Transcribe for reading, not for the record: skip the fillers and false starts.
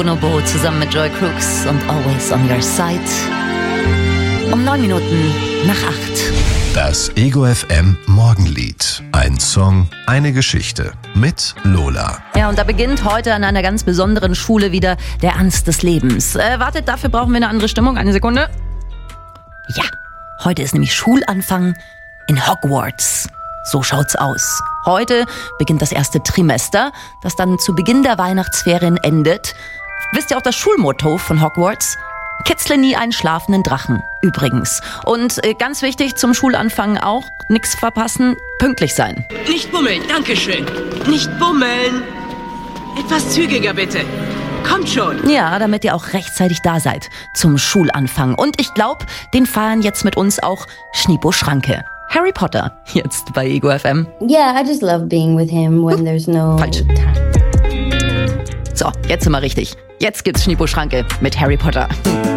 Bonobo zusammen mit Joy Crooks und Always on Your Side. Um 9 Minuten nach 8. Das Ego FM Morgenlied. Ein Song, eine Geschichte mit Lola. Ja, und da beginnt heute an einer ganz besonderen Schule wieder der Ernst des Lebens. Wartet, dafür brauchen wir eine andere Stimmung. Eine Sekunde. Ja, heute ist nämlich Schulanfang in Hogwarts. So schaut's aus. Heute beginnt das erste Trimester, das dann zu Beginn der Weihnachtsferien endet. Wisst ihr auch das Schulmotto von Hogwarts? Kitzle nie einen schlafenden Drachen, übrigens. Und ganz wichtig zum Schulanfang auch, nichts verpassen, pünktlich sein. Nicht bummeln, dankeschön. Nicht bummeln. Etwas zügiger bitte. Kommt schon. Ja, damit ihr auch rechtzeitig da seid zum Schulanfang. Und ich glaube, den feiern jetzt mit uns auch Schnipo Schranke. Harry Potter, jetzt bei Ego FM. Yeah, I just love being with him when there's no Falsch. time. So, jetzt sind wir richtig. Jetzt gibt's Schnipo Schranke mit Harry Potter.